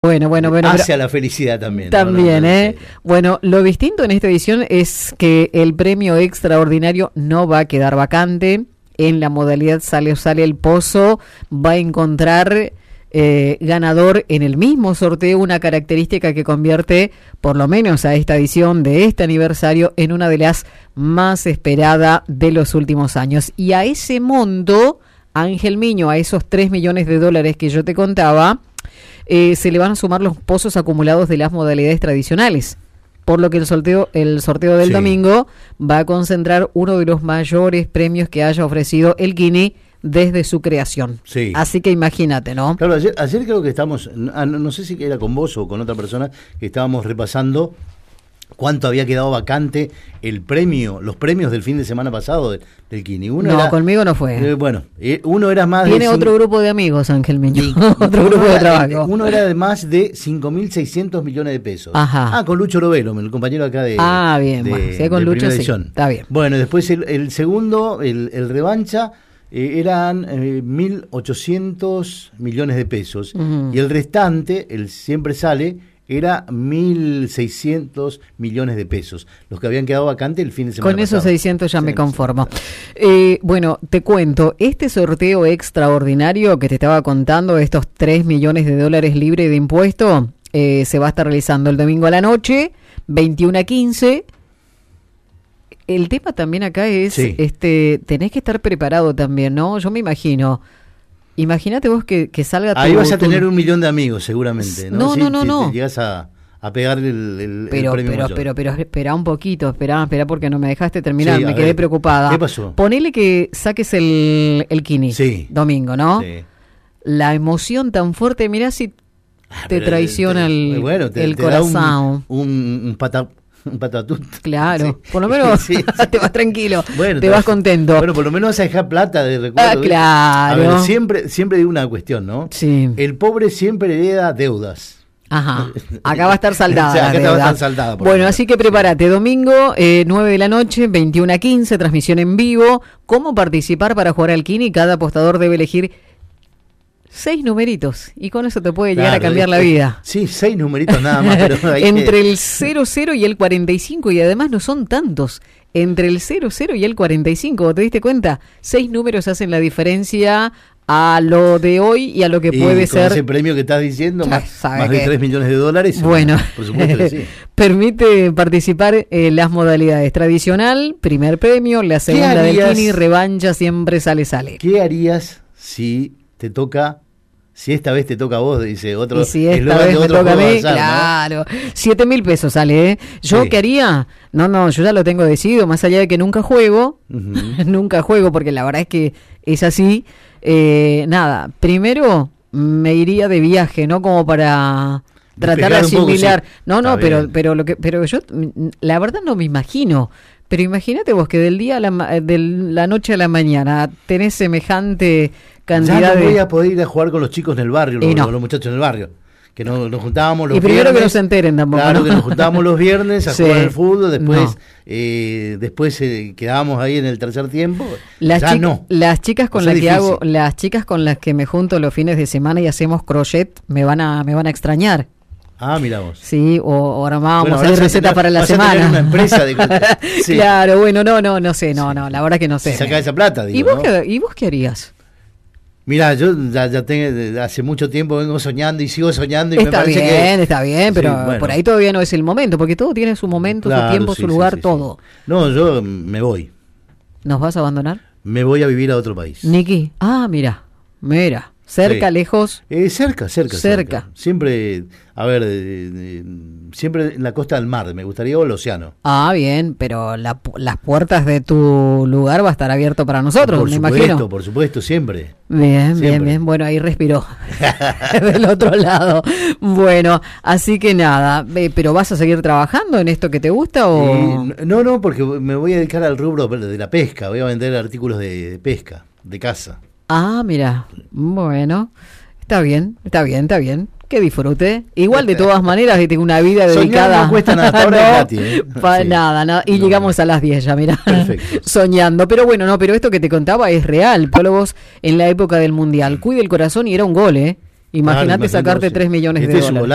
Bueno. Hacia la felicidad también. También, ¿eh? Bueno, lo distinto en esta edición es que el premio extraordinario no va a quedar vacante. En la modalidad sale o sale el pozo, va a encontrar ganador en el mismo sorteo, una característica que convierte, por lo menos a esta edición de este aniversario, en una de las más esperadas de los últimos años. Y a ese monto, Ángel Miño, a esos $3 millones que yo te contaba, se le van a sumar los pozos acumulados de las modalidades tradicionales. Por lo que el sorteo del domingo va a concentrar uno de los mayores premios que haya ofrecido el Kini desde su creación. Sí. Así que imagínate, ¿no? Claro, ayer creo que estamos, no sé si era con vos o con otra persona, que estábamos repasando cuánto había quedado vacante los premios del fin de semana pasado del Kini. Conmigo no fue. Uno era más Tiene otro grupo de amigos, Ángel Miño. Otro grupo de trabajo. Uno era de más de 5.600 millones de pesos. Ajá. Con Lucho Rovelo, el compañero acá de bien. Si con Lucho, sí. Está bien. Bueno, después el segundo, el revancha, eran 1.800 millones de pesos. Y el restante, el siempre sale, era 1.600 millones de pesos, los que habían quedado vacantes el fin de semana pasado. Con esos 600 ya me conformo. Sí. Bueno, te cuento, este sorteo extraordinario que te estaba contando, estos $3 millones libre de impuesto, se va a estar realizando el domingo a la noche, 21:15. El tema también acá es, tenés que estar preparado también, ¿no? Yo me imagino. Imagínate vos que salga ahí vas a tener 1 millón de amigos seguramente, ¿no? No. Te llegas a pegarle el premio mayor. Pero espera un poquito, espera porque no me dejaste terminar, me quedé preocupada. ¿Qué pasó? Ponele que saques el Kini domingo, ¿no? Sí. La emoción tan fuerte, mirá si te traiciona el corazón. Un patatut. Claro, sí. Por lo menos te vas tranquilo, te vas contento. Bueno, por lo menos vas a dejar plata de recuerdo. Claro. A ver, siempre digo una cuestión, ¿no? Sí. El pobre siempre hereda deudas. Acá va a estar saldada. Acá va a estar saldada. Bueno, así que prepárate, domingo, 9 de la noche, 21:15, transmisión en vivo. ¿Cómo participar para jugar al Kini? Cada apostador debe elegir 6 numeritos y con eso te puede llegar a cambiar la vida. Sí, 6 numeritos nada más. Pero entre el 00 y el 45, y además no son tantos. Entre el 00 y el 45, ¿te diste cuenta? 6 números hacen la diferencia a lo de hoy y a lo que puede ser. Con ese premio que estás diciendo, más de $3 millones. Bueno, por supuesto que sí. Permite participar en las modalidades tradicional, primer premio, la segunda del Kini, revancha, siempre sale. ¿Qué harías si esta vez te toca a vos, dice otro? Y si esta vez me toca a mí, claro. $7.000 sale, ¿eh? ¿Yo qué haría? No, yo ya lo tengo decidido, más allá de que nunca juego, nunca juego, porque la verdad es que es así. Nada, primero me iría de viaje, ¿no? Como para tratar de asimilar. Pero yo la verdad no me imagino. Pero imagínate vos que de la noche a la mañana tenés semejante cantidad ya no voy a poder ir a jugar con los chicos en el barrio, los muchachos en el barrio. Que nos juntábamos los viernes. Y primero viernes, que no se enteren tampoco. Claro, ¿no? Que nos juntábamos los viernes a jugar al fútbol, después quedábamos ahí en el tercer tiempo. Las chicas con las que me junto los fines de semana y hacemos crochet me van a extrañar. Mira vos. Sí, o armábamos recetas para la semana. Tener una empresa de sí. Claro, bueno, no sé, la verdad que no sé. Sacar esa plata, digo. ¿Y vos qué harías? Mirá, yo ya tengo, hace mucho tiempo vengo soñando y sigo soñando. Y está bien, pero por ahí todavía no es el momento, porque todo tiene su momento, su tiempo, su lugar, todo. No, yo me voy. ¿Nos vas a abandonar? Me voy a vivir a otro país. Niki, mira. ¿Cerca, lejos? Cerca. Siempre, siempre en la costa del mar, me gustaría, o el océano. Bien, pero las puertas de tu lugar va a estar abierto para nosotros, me imagino. Por supuesto, siempre. Bien. Bueno, ahí respiró del otro lado. Bueno, así que nada, ¿pero vas a seguir trabajando en esto que te gusta o...? No, porque me voy a dedicar al rubro de la pesca, voy a vender artículos de pesca, de caza. Mira, bueno, está bien. Que disfrute. Igual de todas maneras que tengo una vida dedicada. Soñar no cuesta nada, ahora es gratis, Nada. Y llegamos a las 10 ya, mira. Perfecto. Soñando. Pero bueno, pero esto que te contaba es real. Pólogos en la época del Mundial. Cuide el corazón y era un gol, ¿eh? Imagínate sacarte $3 millones.